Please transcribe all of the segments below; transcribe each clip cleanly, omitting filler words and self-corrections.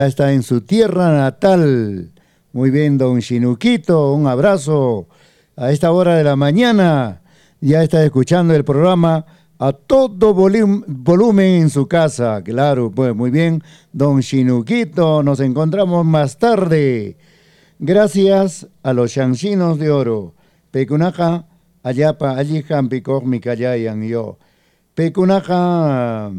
Está en su tierra natal. Muy bien, don Chinuquito, un abrazo. A esta hora de la mañana ya está escuchando el programa a todo volumen en su casa. Claro, pues muy bien, don Chinuquito. Nos encontramos más tarde. Gracias a los chanchinos de oro. Pecunaja, Ayapa, allí Jampico, Micayayan yo. Pecunaja,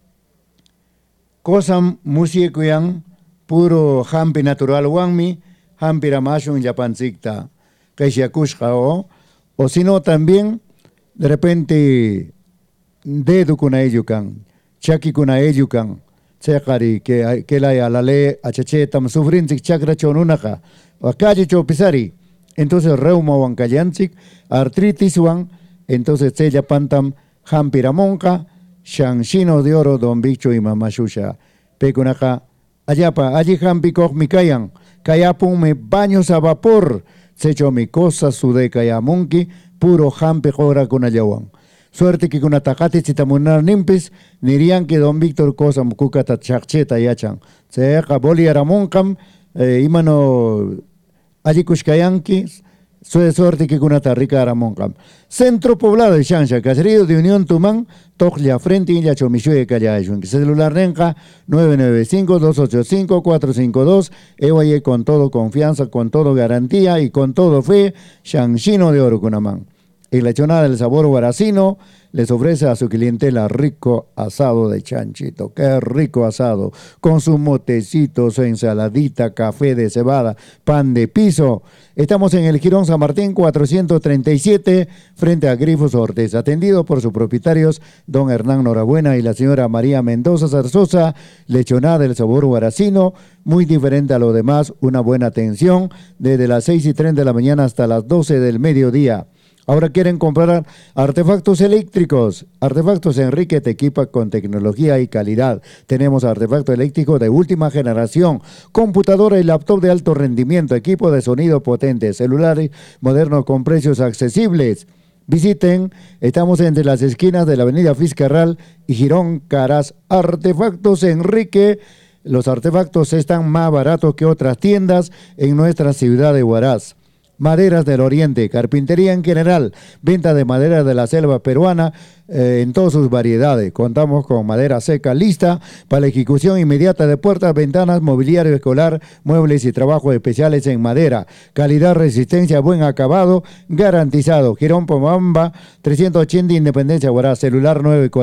cosa musikuyan, puro hampi natural wanmi, hampi ramashun yapanzikta, kaishakushka o si no también, de repente, dedo kuna eyukan, chaki kuna eyukan, tsekari, que la ley achachetam sufrinzik chakra chonunaka, o calle chopisari, entonces reuma wankayanzik, artritis wan, entonces sella pantam, hampi ramonka, Shanshino de oro, don Bicho y mamashusha. Pecunaka, Ayapa, allí Jampicoj mi kayan, Kayapun me baños a vapor, secho mi cosa sude kayamunki, puro Jampe jora con ayawan. Suerte que con atacate chitamunar nimpis, nirían que don Víctor cosa mucuca tachacheta yachan. Se boli aramonkam, imano allí kushkayanki, suerte que con rica aramonkam. Centro poblado de Shansha, Caserío de Unión Tumán, Tojlia Frente y Yachomichue Callayun. Celular Renca 995-285-452. Ewaye con todo confianza, con todo garantía y con todo fe. Shanshino de Oro Cunamán. Y la chonada del sabor guaracino les ofrece a su clientela rico asado de chanchito. Qué rico asado. Con su motecito, su ensaladita, café de cebada, pan de piso. Estamos en el Jirón San Martín 437, frente a Grifos Ortiz. Atendido por sus propietarios, don Hernán Norabuena y la señora María Mendoza Zarzosa. Lechonada del sabor guaracino, muy diferente a lo demás. Una buena atención desde las 6:30 de la mañana hasta las 12 del mediodía. Ahora quieren comprar artefactos eléctricos. Artefactos Enrique te equipa con tecnología y calidad. Tenemos artefacto eléctrico de última generación, computadora y laptop de alto rendimiento, equipo de sonido potente, celulares modernos con precios accesibles. Visiten, estamos entre las esquinas de la avenida Fiscarral y Girón Caras. Artefactos Enrique. Los artefactos están más baratos que otras tiendas en nuestra ciudad de Huaraz. Maderas del Oriente, carpintería en general, venta de madera de la selva peruana en todas sus variedades. Contamos con madera seca lista para la ejecución inmediata de puertas, ventanas, mobiliario escolar, muebles y trabajos especiales en madera. Calidad, resistencia, buen acabado, garantizado. Girón Pomamba, 380 Independencia Huaraz, celular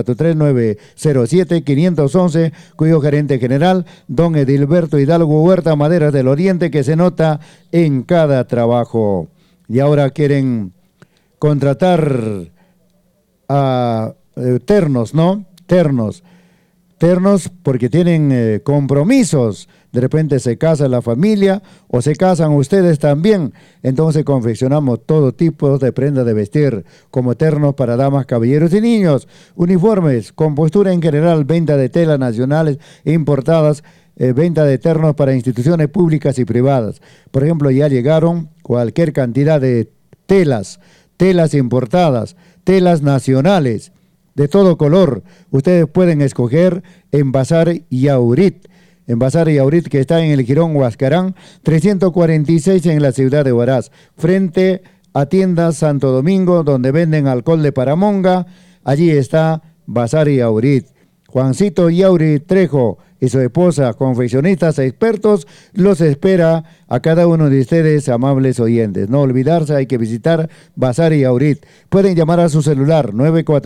943-907-511, cuyo gerente general, don Edilberto Hidalgo Huerta, Maderas del Oriente, que se nota en cada trabajo. Y ahora quieren contratar a ternos, ¿no? Ternos porque tienen compromisos. De repente se casa la familia o se casan ustedes también. Entonces confeccionamos todo tipo de prendas de vestir, como ternos para damas, caballeros y niños, uniformes, compostura en general, venta de telas nacionales e importadas, venta de ternos para instituciones públicas y privadas. Por ejemplo, ya llegaron cualquier cantidad de telas importadas, telas nacionales, de todo color. Ustedes pueden escoger en Bazar Yaurit. En Bazar Yaurit, que está en el Jirón Huascarán, 346 en la ciudad de Huaraz, frente a tiendas Santo Domingo, donde venden alcohol de Paramonga. Allí está Bazar Yaurit. Juancito Yauri Trejo y su esposa, confeccionistas expertos, los espera a cada uno de ustedes, amables oyentes. No olvidarse, hay que visitar Bazar Yaurit. Pueden llamar a su celular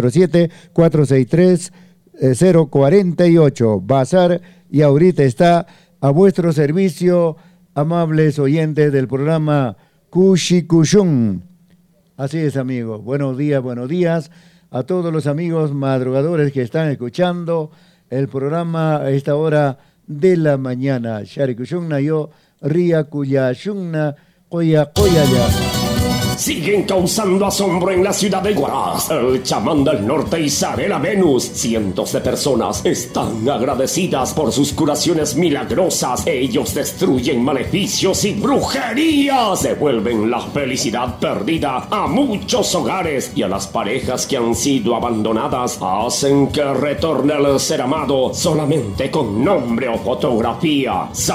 947-463-048. Bazar Yaurit está a vuestro servicio, amables oyentes del programa Cushikushun. Así es, amigos. Buenos días a todos los amigos madrugadores que están escuchando el programa a esta hora de la mañana. Sharikushunna yo, Ria Kuyashunna, Koya Koyaya. siguen causando asombro en la ciudad de Huaraz. El chamán del norte Isabela Venus. Cientos de personas están agradecidas por sus curaciones milagrosas. Ellos destruyen maleficios y brujerías. Devuelven la felicidad perdida a muchos hogares y a las parejas que han sido abandonadas. Hacen que retorne el ser amado solamente con nombre o fotografía.